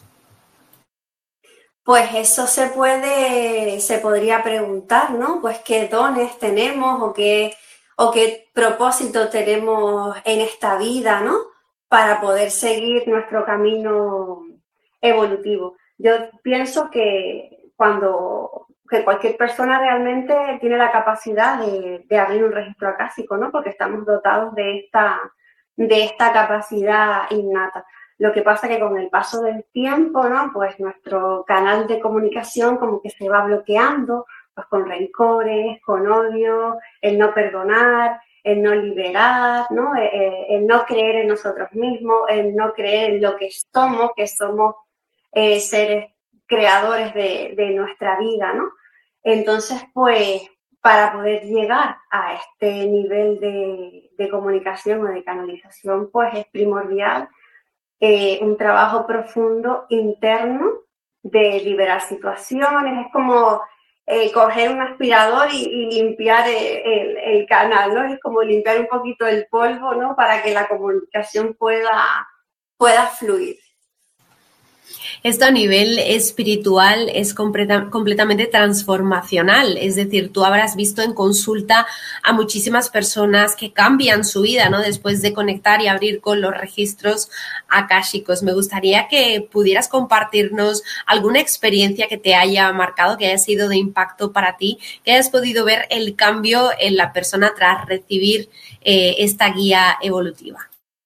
Pues eso se puede, se podría preguntar, ¿no? Pues qué dones tenemos o qué, o qué propósito tenemos en esta vida, ¿no? Para poder seguir nuestro camino evolutivo. Yo pienso que cuando que cualquier persona realmente tiene la capacidad de, de abrir un registro acásico, ¿no? Porque estamos dotados de esta, de esta capacidad innata. Lo que pasa es que con el paso del tiempo, ¿no? Pues nuestro canal de comunicación como que se va bloqueando, pues con rencores, con odio, el no perdonar, el no liberar, ¿no? El, el no creer en nosotros mismos, el no creer en lo que somos, que somos eh, seres creadores de, de nuestra vida, ¿no? Entonces, pues, para poder llegar a este nivel de, de comunicación o de canalización, pues es primordial Eh, un trabajo profundo interno de liberar situaciones. Es como eh, coger un aspirador y, y limpiar el, el, el canal, ¿no? Es como limpiar un poquito el polvo, ¿no? Para que la comunicación pueda, pueda fluir. Esto a nivel espiritual es completa, completamente transformacional, es decir, tú habrás visto en consulta a muchísimas personas que cambian su vida, ¿no? Después de conectar y abrir con los registros akáshicos. Me gustaría que pudieras compartirnos alguna experiencia que te haya marcado, que haya sido de impacto para ti, que hayas podido ver el cambio en la persona tras recibir eh, esta guía evolutiva.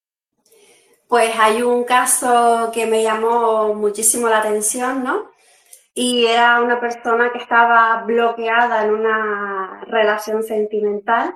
Pues hay un caso que me llamó muchísimo la atención, ¿no? Y era una persona que estaba bloqueada en una relación sentimental.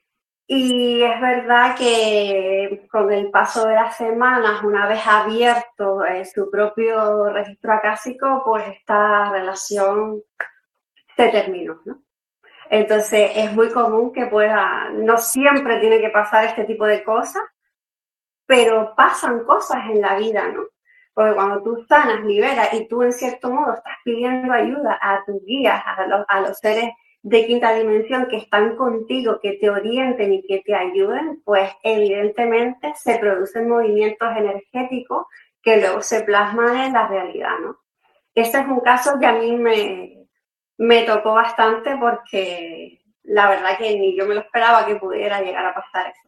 Y es verdad que con el paso de las semanas, una vez abierto eh, su propio registro acásico, pues esta relación se terminó, ¿no? Entonces es muy común que pueda, no siempre tiene que pasar este tipo de cosas, pero pasan cosas en la vida, ¿no? Porque cuando tú sanas, liberas y tú en cierto modo estás pidiendo ayuda a tus guías, a los, a los seres de quinta dimensión que están contigo, que te orienten y que te ayuden, pues evidentemente se producen movimientos energéticos que luego se plasman en la realidad, ¿no? Este es un caso que a mí me, me tocó bastante porque la verdad que ni yo me lo esperaba que pudiera llegar a pasar eso.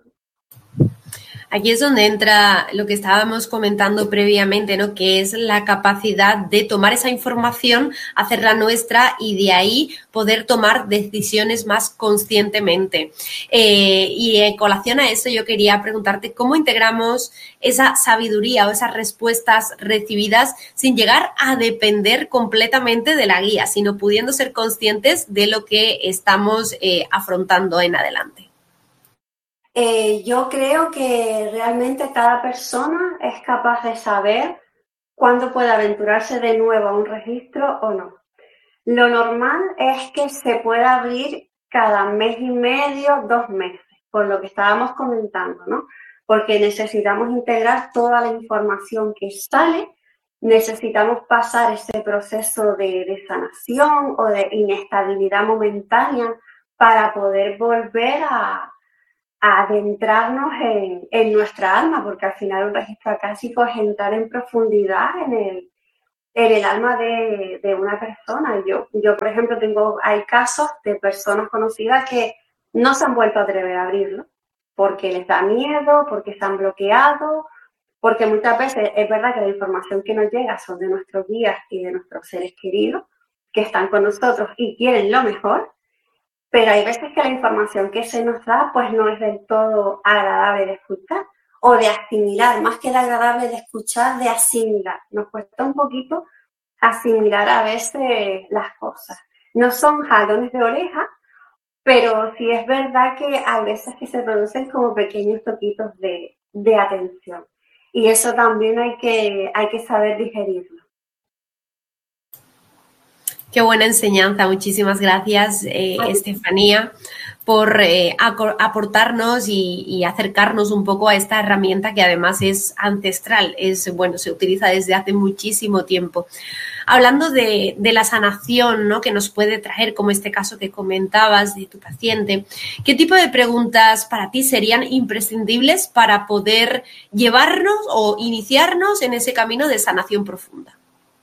Aquí es donde entra lo que estábamos comentando previamente, ¿no? Que es la capacidad de tomar esa información, hacerla nuestra y de ahí poder tomar decisiones más conscientemente. Eh, y en colación a eso yo quería preguntarte cómo integramos esa sabiduría o esas respuestas recibidas sin llegar a depender completamente de la guía, sino pudiendo ser conscientes de lo que estamos eh, afrontando en adelante. Eh, yo creo que realmente cada persona es capaz de saber cuándo puede aventurarse de nuevo a un registro o no. Lo normal es que se pueda abrir cada mes y medio, dos meses, por lo que estábamos comentando, ¿no? Porque necesitamos integrar toda la información que sale, necesitamos pasar ese proceso de, de sanación o de inestabilidad momentánea para poder volver a, a adentrarnos en, en nuestra alma, porque al final un registro acásico es entrar en profundidad en el, en el alma de, de una persona. Yo, yo, por ejemplo, tengo, hay casos de personas conocidas que no se han vuelto a atrever a abrirlo, porque les da miedo, porque se han bloqueado, porque muchas veces es verdad que la información que nos llega son de nuestros guías y de nuestros seres queridos que están con nosotros y quieren lo mejor, pero hay veces que la información que se nos da pues no es del todo agradable de escuchar o de asimilar, más que de agradable de escuchar, de asimilar. Nos cuesta un poquito asimilar a veces las cosas. No son jalones de oreja, pero sí es verdad que hay veces que se producen como pequeños toquitos de, de atención. Y eso también hay que, hay que saber digerirlo. Qué buena enseñanza. Muchísimas gracias, eh, Estefanía, por eh, aportarnos y, y acercarnos un poco a esta herramienta que además es ancestral. Es, bueno, se utiliza desde hace muchísimo tiempo. Hablando de, de la sanación, ¿no?, que nos puede traer, como este caso que comentabas de tu paciente, ¿qué tipo de preguntas para ti serían imprescindibles para poder llevarnos o iniciarnos en ese camino de sanación profunda?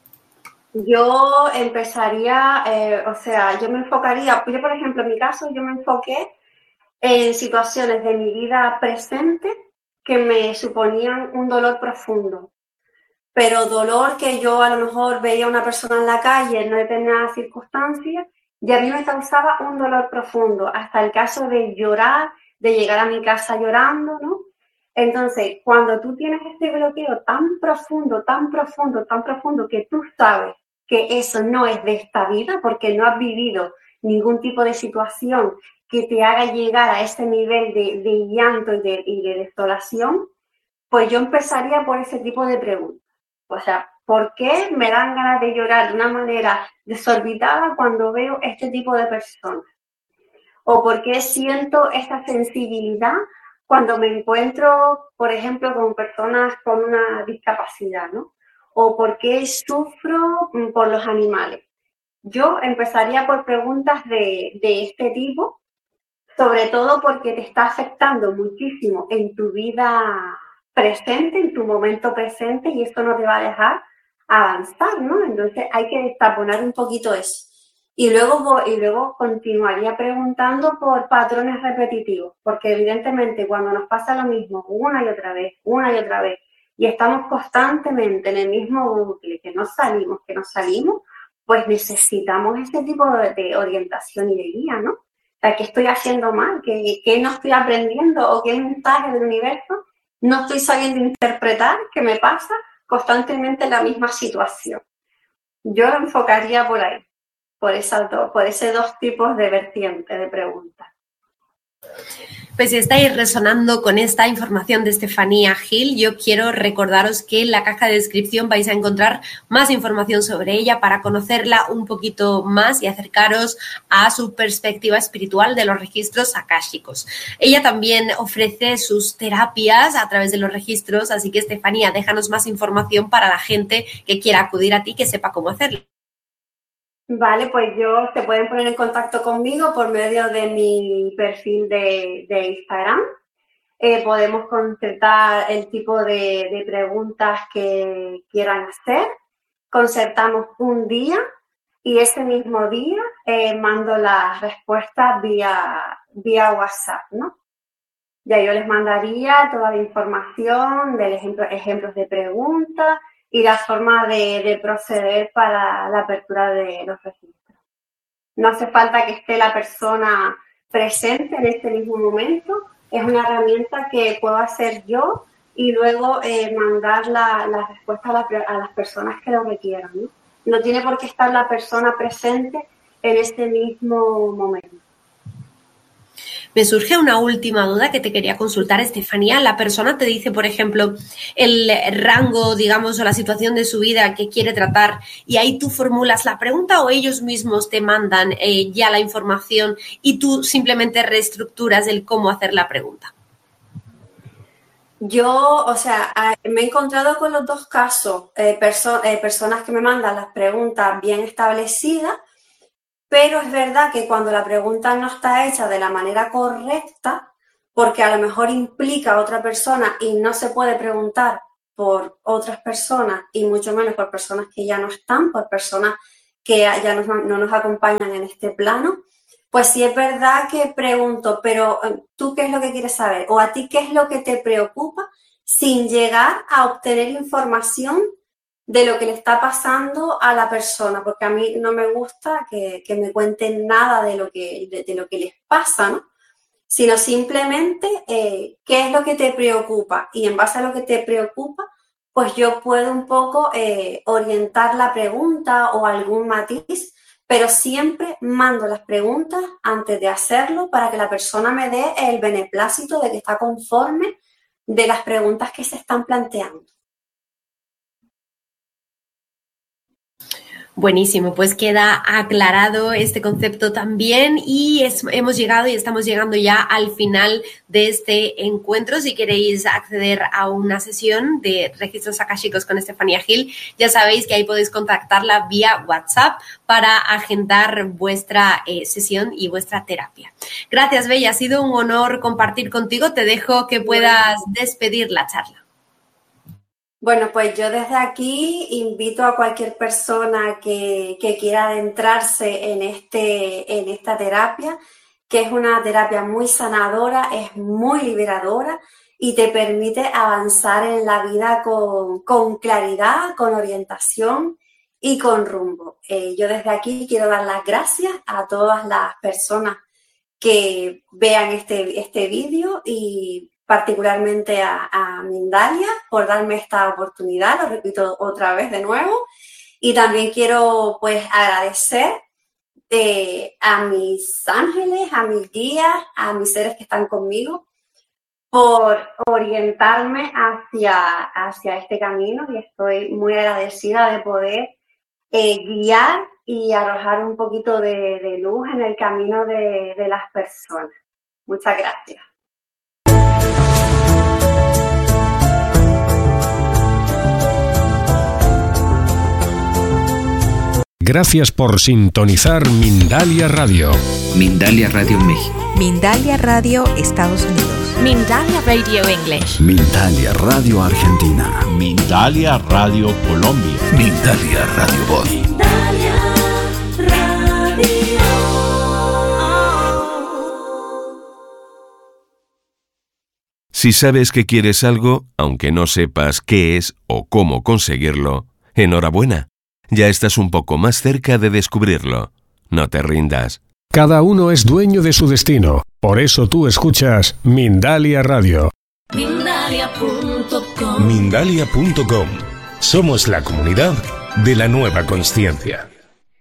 Yo empezaría, eh, o sea, yo me enfocaría, yo por ejemplo, en mi caso, yo me enfoqué en situaciones de mi vida presente que me suponían un dolor profundo. Pero dolor que yo a lo mejor veía a una persona en la calle en determinadas circunstancias y a mí me causaba un dolor profundo, hasta el caso de llorar, de llegar a mi casa llorando, ¿no? Entonces, cuando tú tienes este bloqueo tan profundo, tan profundo, tan profundo, que tú sabes que eso no es de esta vida, porque no has vivido ningún tipo de situación que te haga llegar a ese nivel de, de llanto y de, y de desolación, pues yo empezaría por ese tipo de preguntas. O sea, ¿por qué me dan ganas de llorar de una manera desorbitada cuando veo este tipo de personas? ¿O por qué siento esta sensibilidad cuando me encuentro, por ejemplo, con personas con una discapacidad, ¿no? ¿O por qué sufro por los animales? Yo empezaría por preguntas de, de este tipo, sobre todo porque te está afectando muchísimo en tu vida presente, en tu momento presente, y esto no te va a dejar avanzar, ¿no? Entonces hay que destaponar un poquito eso. Y luego, y luego continuaría preguntando por patrones repetitivos, porque evidentemente cuando nos pasa lo mismo una y otra vez, una y otra vez, y estamos constantemente en el mismo bucle, que no salimos, que no salimos, pues necesitamos ese tipo de, de orientación y de guía, ¿no? O sea, ¿qué estoy haciendo mal? ¿Qué, qué no estoy aprendiendo? ¿O qué mensaje del universo no estoy sabiendo interpretar que me pasa constantemente en la misma situación? Yo lo enfocaría por ahí, por, esas dos, por esos dos tipos de vertientes de preguntas. Pues si estáis resonando con esta información de Estefanía Gil, yo quiero recordaros que en la caja de descripción vais a encontrar más información sobre ella para conocerla un poquito más y acercaros a su perspectiva espiritual de los registros akáshicos. Ella también ofrece sus terapias a través de los registros, así que Estefanía, déjanos más información para la gente que quiera acudir a ti, que sepa cómo hacerlo. Vale, pues yo se pueden poner en contacto conmigo por medio de mi perfil de, de Instagram. Eh, podemos concertar el tipo de, de preguntas que quieran hacer. Concertamos un día y ese mismo día eh, mando las respuestas vía, vía WhatsApp, ¿no? Ya yo les mandaría toda la información de ejemplo, ejemplos de preguntas y la forma de, de proceder para la apertura de los registros. No hace falta que esté la persona presente en este mismo momento, es una herramienta que puedo hacer yo y luego eh, mandar la, la respuesta a, la, a las personas que lo requieran, ¿no? No tiene por qué estar la persona presente en este mismo momento. Me surge una última duda que te quería consultar, Estefanía. La persona te dice, por ejemplo, el rango, digamos, o la situación de su vida que quiere tratar y ahí tú formulas la pregunta o ellos mismos te mandan eh, ya la información y tú simplemente reestructuras el cómo hacer la pregunta. Yo, o sea, me he encontrado con los dos casos, eh, perso eh, personas que me mandan las preguntas bien establecidas, pero es verdad que cuando la pregunta no está hecha de la manera correcta, porque a lo mejor implica a otra persona y no se puede preguntar por otras personas y mucho menos por personas que ya no están, por personas que ya no, no nos acompañan en este plano, pues sí es verdad que pregunto, pero ¿tú qué es lo que quieres saber? ¿O a ti qué es lo que te preocupa? Sin llegar a obtener información de lo que le está pasando a la persona, porque a mí no me gusta que, que me cuenten nada de lo que, de, de lo que les pasa, ¿no? Sino simplemente eh, qué es lo que te preocupa y en base a lo que te preocupa, pues yo puedo un poco eh, orientar la pregunta o algún matiz, pero siempre mando las preguntas antes de hacerlo para que la persona me dé el beneplácito de que está conforme de las preguntas que se están planteando. Buenísimo, pues queda aclarado este concepto también y es, hemos llegado y estamos llegando ya al final de este encuentro. Si queréis acceder a una sesión de registros akáshicos con Estefanía Gil, ya sabéis que ahí podéis contactarla vía WhatsApp para agendar vuestra eh, sesión y vuestra terapia. Gracias, Bella, ha sido un honor compartir contigo. Te dejo que puedas despedir la charla. Bueno, pues yo desde aquí invito a cualquier persona que, que quiera adentrarse en, este, en esta terapia, que es una terapia muy sanadora, es muy liberadora y te permite avanzar en la vida con, con claridad, con orientación y con rumbo. Eh, yo desde aquí quiero dar las gracias a todas las personas que vean este, este vídeo y particularmente a, a Mindalia por darme esta oportunidad, lo repito otra vez de nuevo, y también quiero pues agradecer eh, a mis ángeles, a mis guías, a mis seres que están conmigo por orientarme hacia, hacia este camino y estoy muy agradecida de poder eh, guiar y arrojar un poquito de, de luz en el camino de, de las personas. Muchas gracias. Gracias por sintonizar Mindalia Radio. Mindalia Radio México. Mindalia Radio Estados Unidos. Mindalia Radio English. Mindalia Radio Argentina. Mindalia Radio Colombia. Mindalia Radio Voz. Mindalia Radio. Si sabes que quieres algo, aunque no sepas qué es o cómo conseguirlo, enhorabuena. Ya estás un poco más cerca de descubrirlo. No te rindas. Cada uno es dueño de su destino. Por eso tú escuchas Mindalia Radio. Mindalia punto com. Mindalia punto com. Somos la comunidad de la nueva consciencia.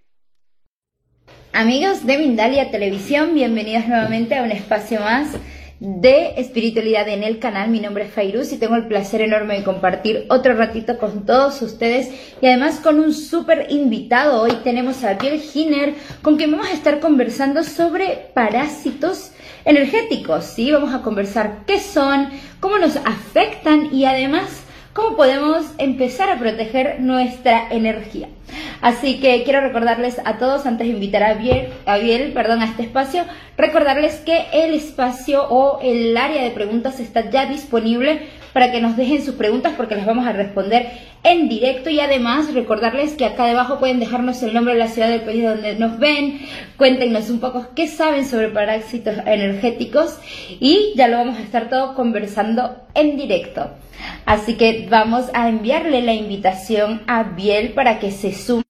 Amigos de Mindalia Televisión, bienvenidos nuevamente a un espacio más de espiritualidad en el canal. Mi nombre es Fairuz y tengo el placer enorme de compartir otro ratito con todos ustedes y además con un súper invitado. Hoy tenemos a Biel Giner, con quien vamos a estar conversando sobre parásitos energéticos, ¿sí? Vamos a conversar qué son, cómo nos afectan y además cómo podemos empezar a proteger nuestra energía. Así que quiero recordarles a todos, antes de invitar a Biel, a Biel, perdón, a este espacio, recordarles que el espacio o el área de preguntas está ya disponible para que nos dejen sus preguntas porque las vamos a responder en directo y además recordarles que acá debajo pueden dejarnos el nombre de la ciudad del país donde nos ven, cuéntenos un poco qué saben sobre parásitos energéticos y ya lo vamos a estar todo conversando en directo. Así que vamos a enviarle la invitación a Biel para que se sume.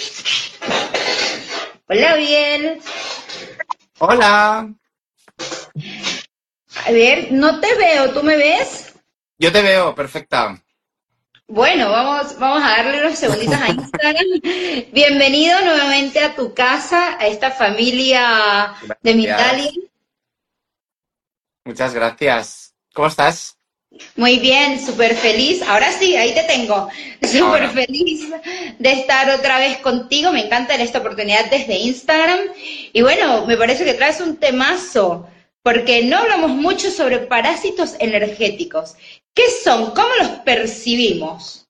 Hola, Biel. Hola. A ver, no te veo, ¿tú me ves? Yo te veo, perfecta. Bueno, vamos, vamos a darle unos segunditos a Instagram. Bienvenido nuevamente a tu casa, a esta familia de Mindalia. Muchas gracias. ¿Cómo estás? Muy bien, súper feliz. Ahora sí, ahí te tengo. Súper feliz de estar otra vez contigo. Me encanta esta oportunidad desde Instagram. Y bueno, me parece que traes un temazo, porque no hablamos mucho sobre parásitos energéticos. ¿Qué son? ¿Cómo los percibimos?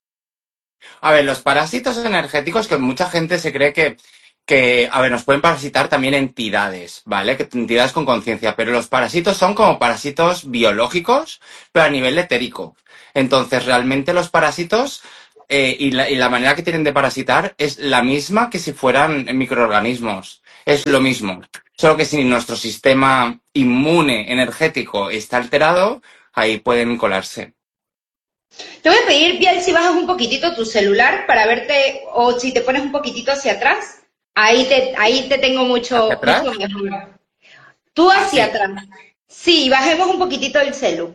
A ver, los parásitos energéticos, que mucha gente se cree que, que, a ver, nos pueden parasitar también entidades, ¿vale? Que entidades con conciencia, pero los parásitos son como parásitos biológicos, pero a nivel etérico. Entonces, realmente los parásitos eh, y, la, y la manera que tienen de parasitar es la misma que si fueran microorganismos. Es lo mismo. Solo que si nuestro sistema inmune energético está alterado, ahí pueden colarse. Te voy a pedir, Biel, si bajas un poquitito tu celular para verte, o si te pones un poquitito hacia atrás. Ahí te, ahí te tengo mucho, mucho mejor. Tú hacia ¿Ah, sí? atrás. Sí, bajemos un poquitito el celu.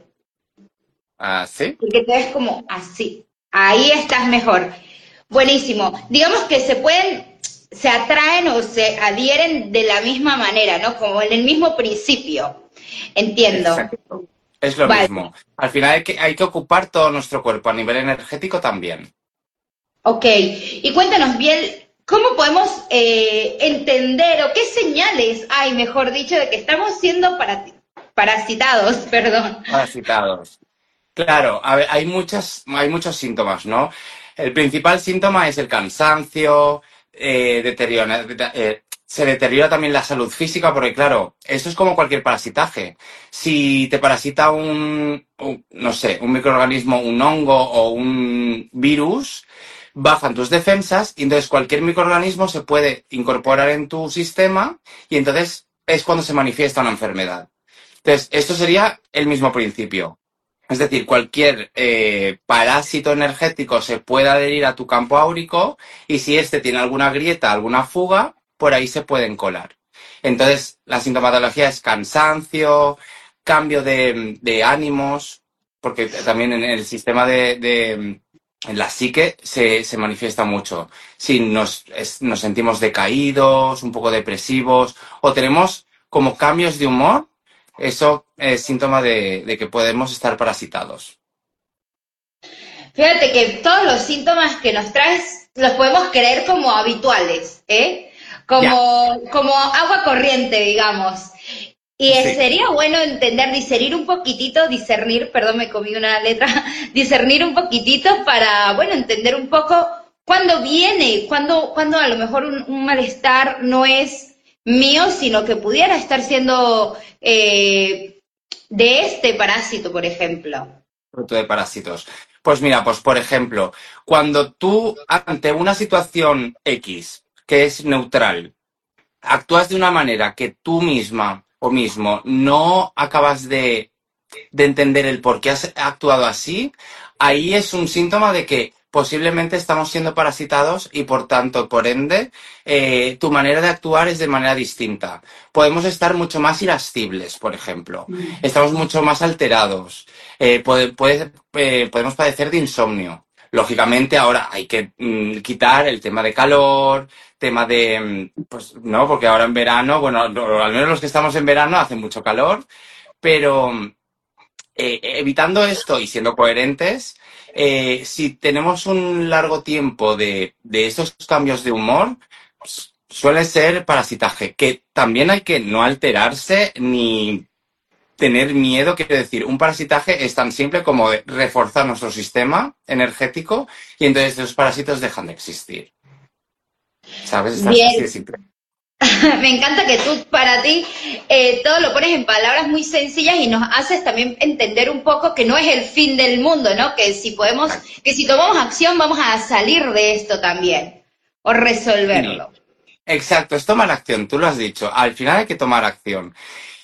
¿Ah, sí? Porque te ves como así. Ahí estás mejor. Buenísimo. Digamos que se pueden, se atraen o se adhieren de la misma manera, ¿no? Como en el mismo principio. Entiendo. Exacto. Es lo vale. mismo. Al final hay que, hay que ocupar todo nuestro cuerpo a nivel energético también. Ok. Y cuéntanos, Biel, ¿cómo podemos eh, entender o qué señales hay, mejor dicho, de que estamos siendo para, parasitados? Perdón. Parasitados. Claro, a ver, hay, muchas, hay muchos síntomas, ¿no? El principal síntoma es el cansancio, eh, deteriora, eh, se deteriora también la salud física, porque claro, esto es como cualquier parasitaje. Si te parasita un, un, no sé, un microorganismo, un hongo o un virus, bajan tus defensas y entonces cualquier microorganismo se puede incorporar en tu sistema y entonces es cuando se manifiesta una enfermedad. Entonces, esto sería el mismo principio. Es decir, cualquier eh, parásito energético se puede adherir a tu campo áurico y si este tiene alguna grieta, alguna fuga, por ahí se pueden colar. Entonces, la sintomatología es cansancio, cambio de, de ánimos, porque también en el sistema de, de en la psique se, se manifiesta mucho. Si nos, es, nos sentimos decaídos, un poco depresivos, o tenemos como cambios de humor, eso es síntoma de, de que podemos estar parasitados. Fíjate que todos los síntomas que nos traes los podemos creer como habituales, ¿eh? Como, como agua corriente, digamos. Y sí. Sería bueno entender, discernir un poquitito, discernir, perdón, me comí una letra, discernir un poquitito para, bueno, entender un poco cuándo viene, cuándo, cuándo a lo mejor un, un malestar no es mío, sino que pudiera estar siendo eh, de este parásito, por ejemplo. Fruto de parásitos. Pues mira, pues por ejemplo, cuando tú ante una situación X, que es neutral, actúas de una manera que tú misma o mismo no acabas de, de entender el por qué has actuado así, ahí es un síntoma de que posiblemente estamos siendo parasitados y por tanto, por ende, eh, tu manera de actuar es de manera distinta. Podemos estar mucho más irascibles, por ejemplo. Estamos mucho más alterados. Eh, puede, puede, eh, podemos padecer de insomnio. Lógicamente ahora hay que mm, quitar el tema de calor, tema de, pues no, porque ahora en verano, bueno, al menos los que estamos en verano hace mucho calor, pero eh, evitando esto y siendo coherentes, eh, si tenemos un largo tiempo de, de estos cambios de humor, pues, suele ser parasitaje, que también hay que no alterarse ni tener miedo, quiero decir, un parasitaje es tan simple como reforzar nuestro sistema energético y entonces los parásitos dejan de existir. ¿Sabes? Está así de simple. Me encanta que tú, para ti, eh, todo lo pones en palabras muy sencillas y nos haces también entender un poco que no es el fin del mundo, ¿no? Que si podemos, que si tomamos acción vamos a salir de esto también, o resolverlo. Exacto, es tomar acción, tú lo has dicho, al final hay que tomar acción.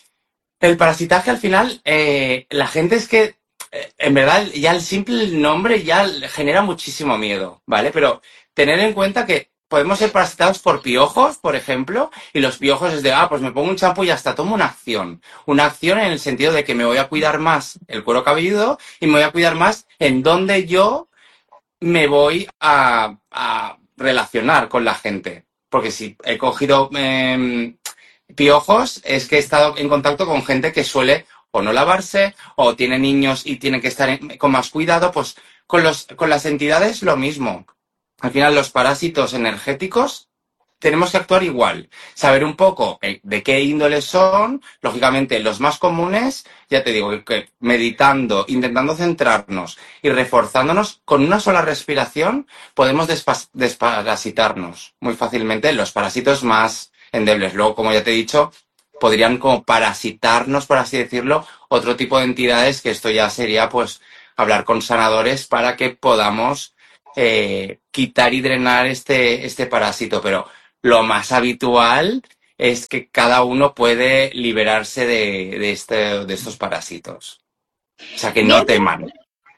El parasitaje al final, eh, la gente es que, eh, en verdad, ya el simple nombre ya genera muchísimo miedo, ¿vale? Pero tener en cuenta que podemos ser parasitados por piojos, por ejemplo, y los piojos es de, ah, pues me pongo un champú y hasta tomo una acción. Una acción en el sentido de que me voy a cuidar más el cuero cabelludo y me voy a cuidar más en dónde yo me voy a, a relacionar con la gente. Porque si he cogido... Eh, piojos es que he estado en contacto con gente que suele o no lavarse, o tiene niños y tienen que estar en, con más cuidado, pues con, los, con las entidades lo mismo. Al final los parásitos energéticos tenemos que actuar igual, saber un poco de qué índole son, lógicamente los más comunes, ya te digo, que meditando, intentando centrarnos y reforzándonos con una sola respiración, podemos despa- desparasitarnos muy fácilmente los parásitos más endebles. Luego, como ya te he dicho, podrían como parasitarnos, por así decirlo, otro tipo de entidades, que esto ya sería pues hablar con sanadores para que podamos eh, quitar y drenar este, este parásito, pero lo más habitual es que cada uno puede liberarse de, de, este, de estos parásitos. O sea, que no teman.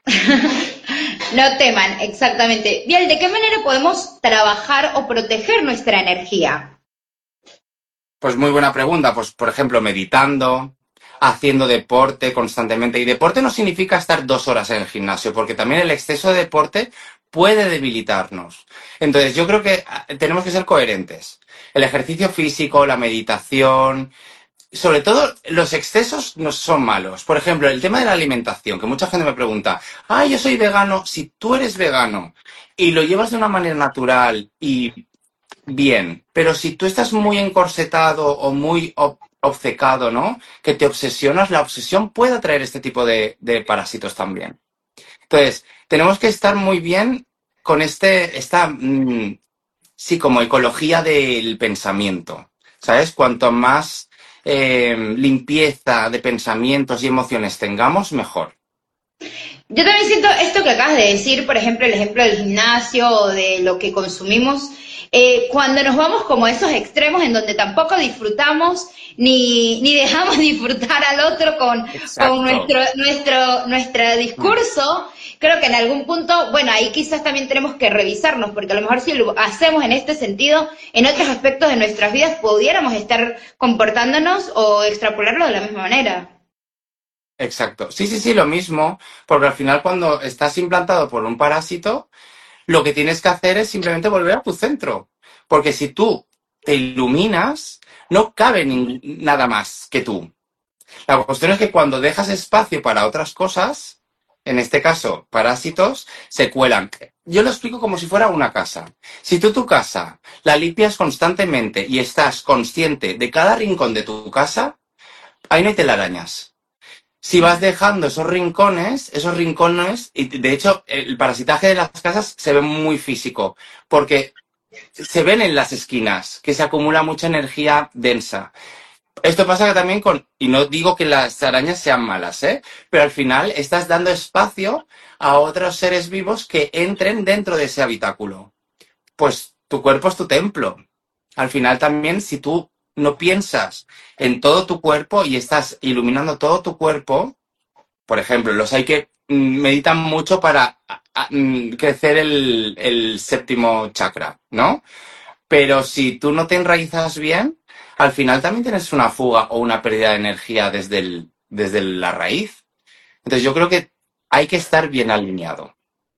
No teman, exactamente. Bien, ¿de qué manera podemos trabajar o proteger nuestra energía? Pues muy buena pregunta. Pues, por ejemplo, meditando, haciendo deporte constantemente. Y deporte no significa estar dos horas en el gimnasio, porque también el exceso de deporte puede debilitarnos. Entonces, yo creo que tenemos que ser coherentes. El ejercicio físico, la meditación, sobre todo los excesos no son malos. Por ejemplo, el tema de la alimentación, que mucha gente me pregunta, ah, yo soy vegano. Si tú eres vegano y lo llevas de una manera natural y bien, pero si tú estás muy encorsetado o muy ob- obcecado, ¿no? Que te obsesionas, la obsesión puede atraer este tipo de, de parásitos también. Entonces, tenemos que estar muy bien con este, esta, mmm, sí, como ecología del pensamiento, ¿sabes? Cuanto más eh, limpieza de pensamientos y emociones tengamos, mejor. Yo también siento esto que acabas de decir, por ejemplo, el ejemplo del gimnasio o de lo que consumimos, eh, cuando nos vamos como a esos extremos en donde tampoco disfrutamos ni, ni dejamos disfrutar al otro con, con nuestro, nuestro, nuestro discurso, creo que en algún punto, bueno, ahí quizás también tenemos que revisarnos, porque a lo mejor si lo hacemos en este sentido, en otros aspectos de nuestras vidas pudiéramos estar comportándonos o extrapolarlo de la misma manera. Exacto. Sí, sí, sí, lo mismo, porque al final cuando estás implantado por un parásito, lo que tienes que hacer es simplemente volver a tu centro. Porque si tú te iluminas, no cabe ni nada más que tú. La cuestión es que cuando dejas espacio para otras cosas, en este caso parásitos, se cuelan. Yo lo explico como si fuera una casa. Si tú tu casa la limpias constantemente y estás consciente de cada rincón de tu casa, ahí no hay telarañas. Si vas dejando esos rincones, esos rincones, y de hecho el parasitaje de las casas se ve muy físico, porque se ven en las esquinas que se acumula mucha energía densa. Esto pasa también con, y no digo que las arañas sean malas, ¿eh? Pero al final estás dando espacio a otros seres vivos que entren dentro de ese habitáculo. Pues tu cuerpo es tu templo. Al final también, si tú no piensas en todo tu cuerpo y estás iluminando todo tu cuerpo, por ejemplo, los hay que meditan mucho para a, a, crecer el, el séptimo chakra, ¿no? Pero si tú no te enraizas bien, al final también tienes una fuga o una pérdida de energía desde, el, desde la raíz. Entonces yo creo que hay que estar bien alineado.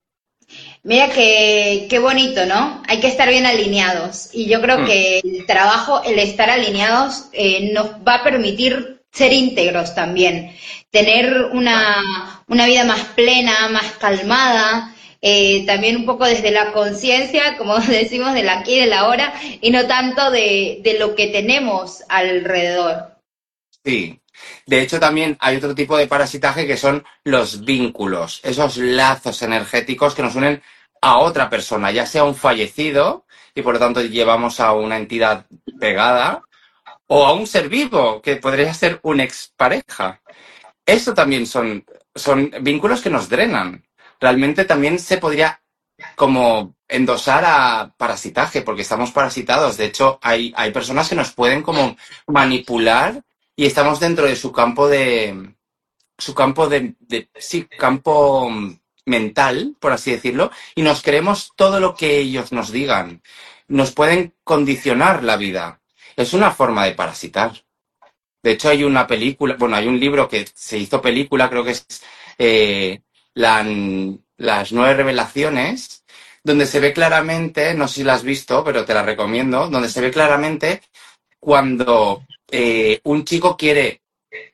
Mira qué, qué bonito, ¿no? Hay que estar bien alineados. Y yo creo mm. que el trabajo, el estar alineados, eh, nos va a permitir ser íntegros también. Tener una, una vida más plena, más calmada, eh, también un poco desde la conciencia, como decimos, del aquí y del ahora, y no tanto de, de lo que tenemos alrededor. Sí. De hecho, también hay otro tipo de parasitaje que son los vínculos, esos lazos energéticos que nos unen a otra persona, ya sea un fallecido, y por lo tanto llevamos a una entidad pegada, o a un ser vivo, que podría ser una expareja. Eso también son, son vínculos que nos drenan. Realmente también se podría como endosar a parasitaje, porque estamos parasitados. De hecho, hay, hay personas que nos pueden como manipular y estamos dentro de su campo de, su campo de, de, sí, campo mental, por así decirlo, y nos creemos todo lo que ellos nos digan. Nos pueden condicionar la vida. Es una forma de parasitar. De hecho, hay una película, bueno, hay un libro que se hizo película, creo que es eh, la, Las nueve revelaciones, donde se ve claramente, no sé si la has visto, pero te la recomiendo, donde se ve claramente cuando eh, un chico quiere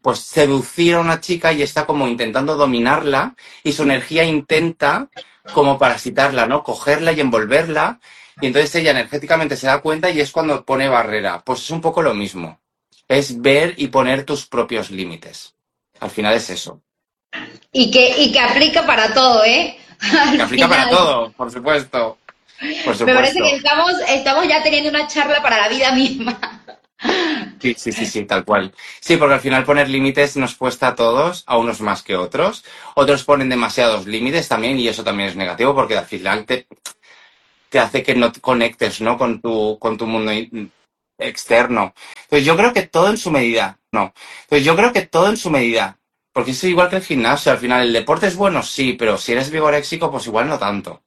pues seducir a una chica y está como intentando dominarla y su energía intenta como parasitarla, ¿no? Cogerla y envolverla y entonces ella energéticamente se da cuenta y es cuando pone barrera. Pues es un poco lo mismo. Es ver y poner tus propios límites. Al final es eso. Y que, y que aplica para todo, ¿eh? Que aplica para todo, por supuesto. Por supuesto. Me parece que estamos, estamos ya teniendo una charla para la vida misma. Sí, sí, sí, sí, tal cual. Sí, porque al final poner límites nos cuesta a todos, a unos más que otros. Otros ponen demasiados límites también y eso también es negativo porque al final te, te hace que no te conectes, ¿no? con tu, con tu mundo externo. Entonces yo creo que todo en su medida, no. Entonces yo creo que todo en su medida. Porque es igual que el gimnasio, al final el deporte es bueno, sí, pero si eres vigoréxico, pues igual no tanto.